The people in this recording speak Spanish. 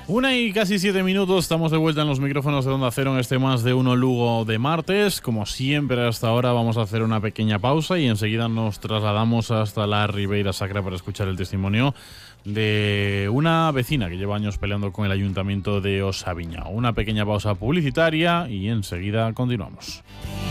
Casi 7 minutos, estamos de vuelta en los micrófonos de Onda Cero en este Más de Uno Lugo de martes. Como siempre hasta ahora vamos a hacer una pequeña pausa y enseguida nos trasladamos hasta la Ribeira Sacra para escuchar el testimonio de una vecina que lleva años peleando con el Ayuntamiento de Osaviña. Una pequeña pausa publicitaria y enseguida continuamos.